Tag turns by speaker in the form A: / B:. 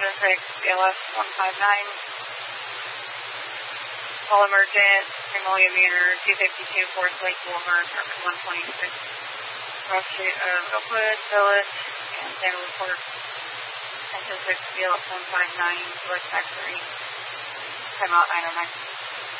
A: BLS 159. All emergent, Magnolia Manor, 252 Forest Lake Boulevard, apartment 126. North Street of Oakwood Village, and Sandalwood Court. 10-6 BLS 159, West Factory. Timeout 909.